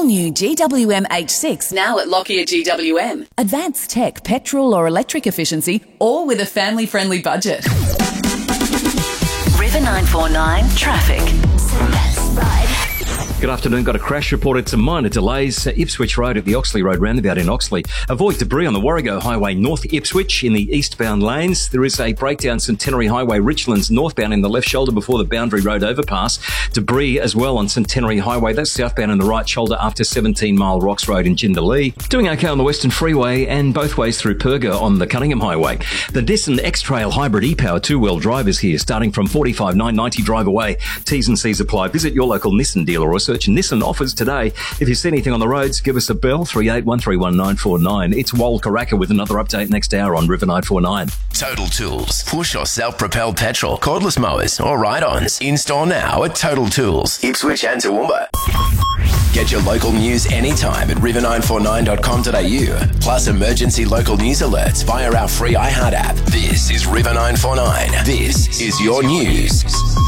all-new GWM H6 now at Lockyer GWM. Advanced tech, petrol or electric efficiency, all with a family-friendly budget. River 949 Traffic. Good afternoon. Got a crash reported. Some minor delays. Ipswich Road at the Oxley Road roundabout in Oxley. Avoid debris on the Warrego Highway north Ipswich in the eastbound lanes. There is a breakdown Centenary Highway Richlands northbound in the left shoulder before the Boundary Road overpass. Debris as well on Centenary Highway. That's southbound in the right shoulder after 17 Mile Rocks Road in Jindalee. Doing okay on the Western Freeway and both ways through Perga on the Cunningham Highway. The Nissan X-Trail Hybrid e-Power two-wheel drive is here starting from $45,990 drive away. T's and C's apply. Visit your local Nissan dealer or search Nissan offers today. If you see anything on the roads, give us a bell, 38131949. It's Wal Karaka with another update next hour on River 949. Total Tools. Push or self-propelled petrol, cordless mowers or ride-ons. In-store now at Total Tools, Ipswich and Toowoomba. Get your local news anytime at river949.com.au. Plus emergency local news alerts via our free iHeart app. This is River 949. This is your news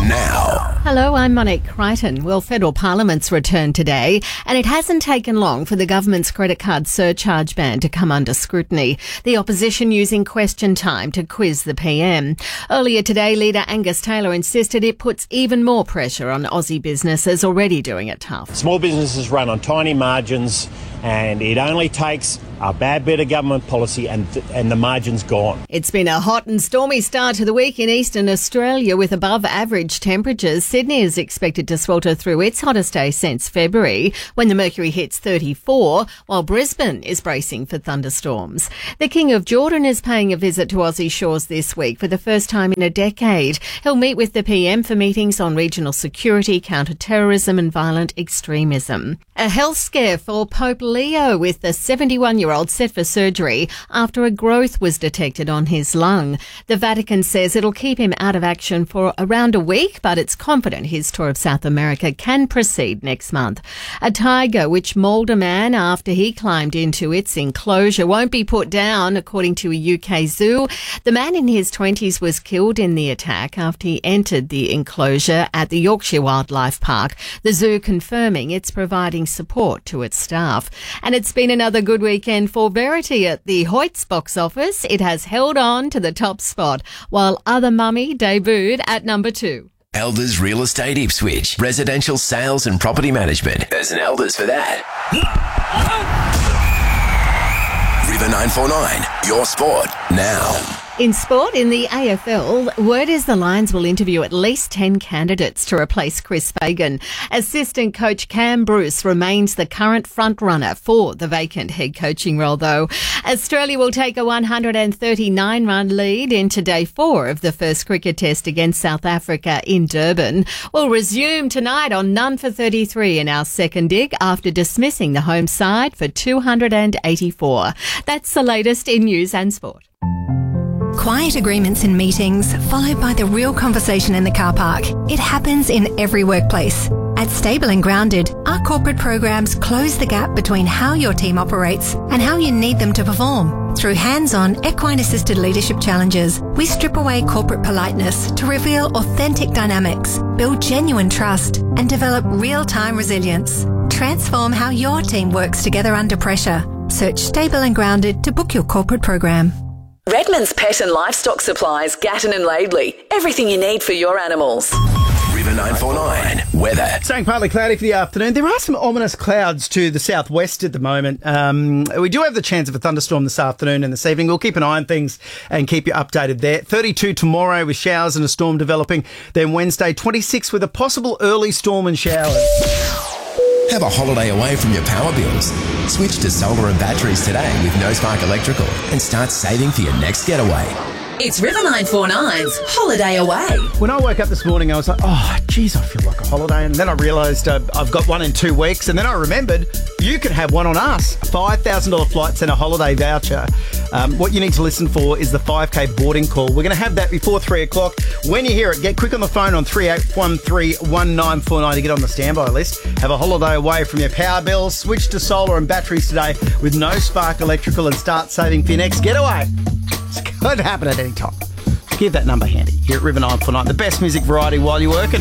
now. Hello, I'm Monique Crichton. Well, federal parliament's returned today, and it hasn't taken long for the government's credit card surcharge ban to come under scrutiny. The opposition using question time to quiz the PM. Earlier today, Leader Angus Taylor insisted it puts even more pressure on Aussie businesses already doing it tough. Small businesses run on tiny margins, and it only takes a bad bit of government policy and the margin's gone. It's been a hot and stormy start to the week in eastern Australia with above average temperatures. Sydney is expected to swelter through its hottest day since February when the mercury hits 34, while Brisbane is bracing for thunderstorms. The King of Jordan is paying a visit to Aussie shores this week for the first time in a decade. He'll meet with the PM for meetings on regional security, counter-terrorism and violent extremism. A health scare for Pope Leo with the 71-year-old set for surgery after a growth was detected on his lung. The Vatican says it'll keep him out of action for around a week, but it's confident his tour of South America can proceed next month. A tiger which mauled a man after he climbed into its enclosure won't be put down, according to a UK zoo. The man in his 20s was killed in the attack after he entered the enclosure at the Yorkshire Wildlife Park. The zoo confirming it's providing support to its staff. And it's been another good weekend for Verity at the Hoyts box office. It has held on to the top spot, while Other Mummy debuted at number 2. Elders Real Estate Ipswich. Residential sales and property management. There's an Elders for that. River 949. Your sport now. In sport, in the AFL, word is the Lions will interview at least 10 candidates to replace Chris Fagan. Assistant coach Cam Bruce remains the current front-runner for the vacant head coaching role, though. Australia will take a 139-run lead into day 4 of the first cricket test against South Africa in Durban. We'll resume tonight on None for 33 in our second dig after dismissing the home side for 284. That's the latest in news and sport. Quiet agreements in meetings, followed by the real conversation in the car park. It happens in every workplace. At Stable and Grounded, our corporate programs close the gap between how your team operates and how you need them to perform. Through hands-on, equine-assisted leadership challenges, we strip away corporate politeness to reveal authentic dynamics, build genuine trust, and develop real-time resilience. Transform how your team works together under pressure. Search Stable and Grounded to book your corporate program. Redmond's Pet and Livestock Supplies, Gatton and Laidley. Everything you need for your animals. River 949. Weather. Staying partly cloudy for the afternoon. There are some ominous clouds to the southwest at the moment. We do have the chance of a thunderstorm this afternoon and this evening. We'll keep an eye on things and keep you updated there. 32 tomorrow with showers and a storm developing. Then Wednesday, 26 with a possible early storm and showers. Have a holiday away from your power bills. Switch to solar and batteries today with No Spark Electrical and start saving for your next getaway. It's River 949's Holiday Away. When I woke up this morning, I was like, oh, geez, I feel like a holiday. And then I realised I've got one in 2 weeks. And then I remembered you can have one on us. $5,000 flights and a holiday voucher. What you need to listen for is the 5K boarding call. We're going to have that before 3 o'clock. When you hear it, get quick on the phone on 38131949 to get on the standby list. Have a holiday away from your power bills. Switch to solar and batteries today with No Spark Electrical and start saving for your next getaway. It's going to happen at any time. Give that number handy here at River 949. The best music variety while you're working.